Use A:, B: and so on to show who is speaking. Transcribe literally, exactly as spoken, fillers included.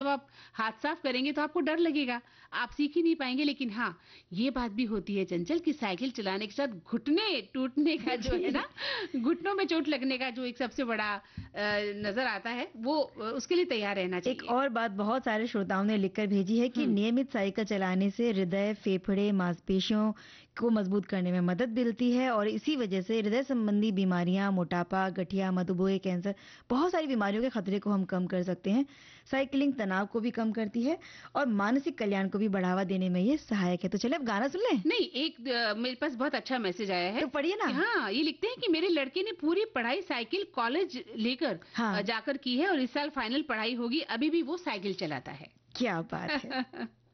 A: जब आप हाथ साफ करेंगे तो आपको डर लगेगा, आप सीख ही नहीं पाएंगे। लेकिन हाँ, ये बात भी होती है चंचल कि साइकिल चलाने के साथ घुटने टूटने का जो है ना, घुटनों में चोट लगने का जो एक सबसे बड़ा नजर आता है, वो उसके लिए तैयार रहना चाहिए।
B: एक और बात बहुत सारे श्रोताओं ने लिखकर भेजी है कि नियमित साइकिल चलाने से हृदय, फेफड़े, मांसपेशियों को मजबूत करने में मदद मिलती है और इसी वजह से हृदय संबंधी बीमारियां, मोटापा, गठिया, मधुमेह, कैंसर, बहुत सारी बीमारियों के खतरे को हम कम कर सकते हैं। साइकिलिंग तनाव को भी कम करती है और मानसिक कल्याण को भी बढ़ावा देने में ये सहायक है। तो चले अब गाना सुन लें?
A: नहीं, एक मेरे पास बहुत अच्छा मैसेज आया है।
B: तो पढ़िए ना।
A: हाँ, ये लिखते हैं कि मेरे लड़के ने पूरी पढ़ाई साइकिल कॉलेज लेकर हाँ। जाकर की है और इस साल फाइनल पढ़ाई होगी, अभी भी वो साइकिल चलाता है।
B: क्या बात है।